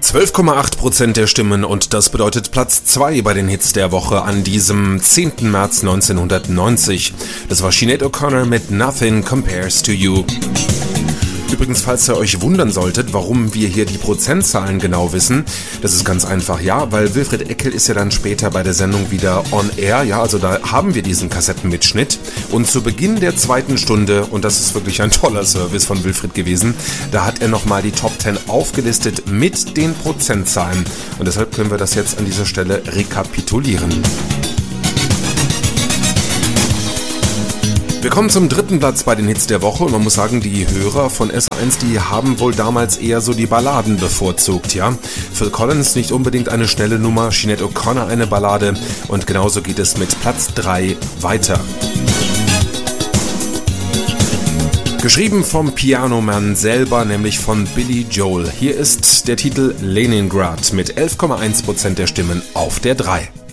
12,8% der Stimmen und das bedeutet Platz 2 bei den Hits der Woche an diesem 10. März 1990. Das war Sinead O'Connor mit Nothing Compares to You. Übrigens, falls ihr euch wundern solltet, warum wir hier die Prozentzahlen genau wissen, das ist ganz einfach, ja, weil Wilfried Eckel ist ja dann später bei der Sendung wieder on air, ja, also da haben wir diesen Kassettenmitschnitt und zu Beginn der 2. Stunde, und das ist wirklich ein toller Service von Wilfried gewesen, da hat er nochmal die Top 10 aufgelistet mit den Prozentzahlen und deshalb können wir das jetzt an dieser Stelle rekapitulieren. Wir kommen zum 3. Platz bei den Hits der Woche und man muss sagen, die Hörer von S1, die haben wohl damals eher so die Balladen bevorzugt, ja. Phil Collins nicht unbedingt eine schnelle Nummer, Sinead O'Connor eine Ballade und genauso geht es mit Platz 3 weiter. Geschrieben vom Pianoman selber, nämlich von Billy Joel. Hier ist der Titel Leningrad mit 11,1% der Stimmen auf der 3.